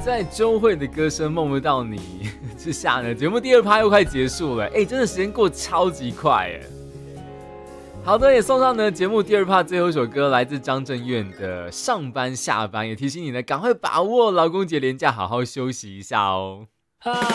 在周蕙的歌声梦不到你之下呢，节目第二趴又快结束了，真的时间过超级快耶。好的，也送上呢节目第二趴最后一首歌，来自张震岳的上班下班，也提醒你呢赶快把握劳工节连假，好好休息一下哦。